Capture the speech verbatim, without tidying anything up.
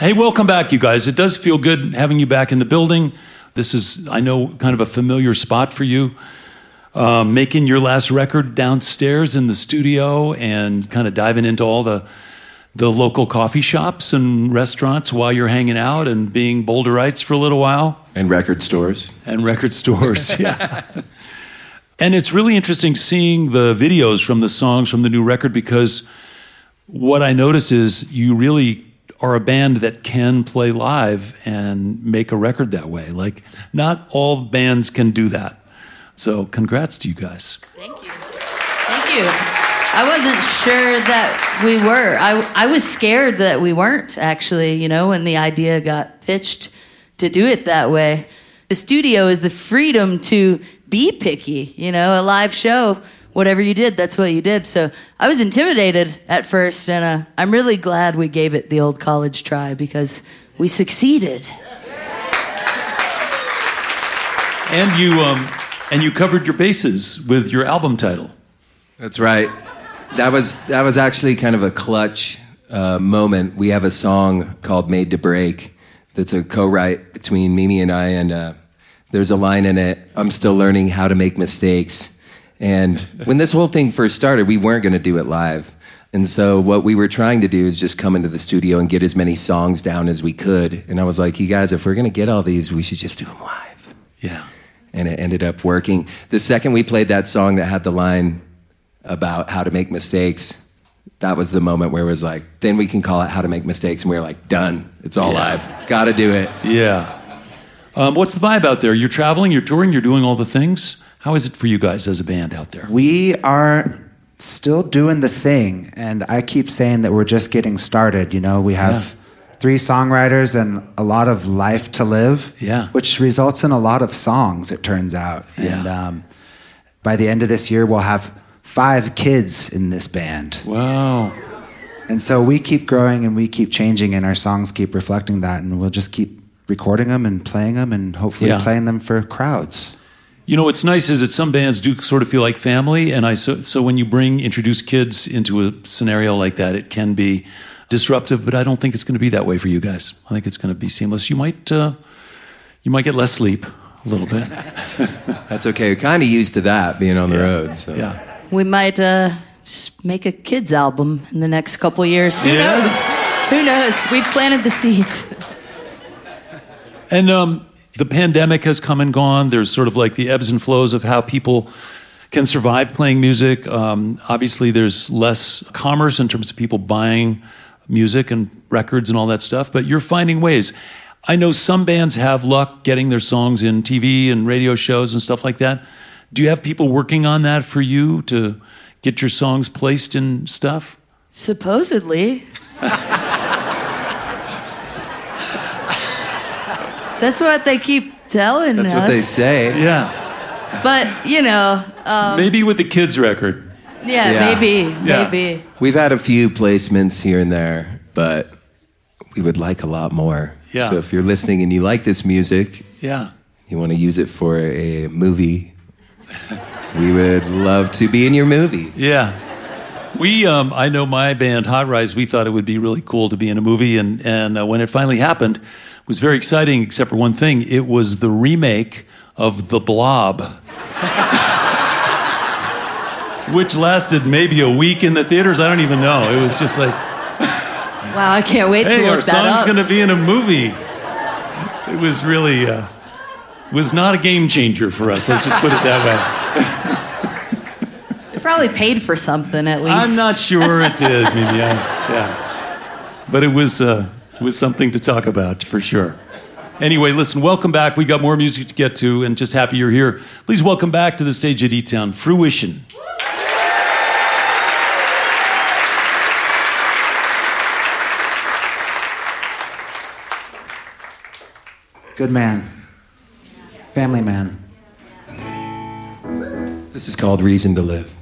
Hey, welcome back, you guys. It does feel good having you back in the building. This is, I know, kind of a familiar spot for you. Uh, making your last record downstairs in the studio and kind of diving into all the the local coffee shops and restaurants while you're hanging out and being Boulderites for a little while. And record stores. And record stores, yeah. And it's really interesting seeing the videos from the songs from the new record, because what I notice is you really are a band that can play live and make a record that way. Like, not all bands can do that. So congrats to you guys. Thank you. Thank you. I wasn't sure that we were. I, I was scared that we weren't, actually, you know, when the idea got pitched to do it that way. The studio is the freedom to be picky, you know, a live show. Whatever you did, that's what you did. So I was intimidated at first, and uh, I'm really glad we gave it the old college try, because we succeeded. And you, um, and you covered your bases with your album title. That's right. That was that was actually kind of a clutch uh, moment. We have a song called "Made to Break" that's a co-write between Mimi and I, and uh, there's a line in it: "I'm still learning how to make mistakes." And when this whole thing first started, we weren't going to do it live. And so what we were trying to do is just come into the studio and get as many songs down as we could. And I was like, you guys, if we're going to get all these, we should just do them live. Yeah. And it ended up working. The second we played that song that had the line about how to make mistakes, that was the moment where it was like, then we can call it How to Make Mistakes. And we were like, done. It's all yeah. live. Got to do it. Yeah. Um, what's the vibe out there? You're traveling, you're touring, you're doing all the things. How is it for you guys as a band out there? We are still doing the thing, and I keep saying that we're just getting started. You know, we have yeah. three songwriters and a lot of life to live, yeah. which results in a lot of songs, it turns out. Yeah. And um, by the end of this year, we'll have five kids in this band. Wow. And so we keep growing and we keep changing, and our songs keep reflecting that, and we'll just keep recording them and playing them and hopefully yeah. playing them for crowds. You know, what's nice is that some bands do sort of feel like family, and I so, so when you bring, introduce kids into a scenario like that, it can be disruptive, but I don't think it's going to be that way for you guys. I think it's going to be seamless. You might, uh, you might get less sleep a little bit. That's okay. We're kind of used to that, being on the yeah. road. So. Yeah. We might uh, just make a kids album in the next couple years. Who yeah. knows? Who knows? We've planted the seeds. And um, the pandemic has come and gone. There's sort of like the ebbs and flows of how people can survive playing music. Um, obviously, there's less commerce in terms of people buying music and records and all that stuff, but you're finding ways. I know some bands have luck getting their songs in T V and radio shows and stuff like that. Do you have people working on that for you to get your songs placed in stuff? Supposedly. That's what they keep telling That's us. what they say. Yeah. But, you know... Um, maybe with the kids' record. Yeah, Yeah. maybe, Yeah. maybe. We've had a few placements here and there, but we would like a lot more. Yeah. So if you're listening and you like this music, Yeah. you want to use it for a movie, we would love to be in your movie. Yeah. We, um, I know my band, Hot Rise, we thought it would be really cool to be in a movie, and, and uh, when it finally happened, it was very exciting, except for one thing. It was the remake of The Blob, which lasted maybe a week in the theaters. I don't even know. It was just like... Wow, I can't wait to hey, look our that song's up. going to be in a movie. It was really, uh, was not a game changer for us. Let's just put it that way. They probably paid for something at least. I'm not sure it did. Maybe, I, yeah. But it was, uh, it was something to talk about for sure. Anyway, listen, welcome back. We got more music to get to, and just happy you're here. Please welcome back to the stage at E-Town, Fruition. Good man. Family man. This is called Reason to Live.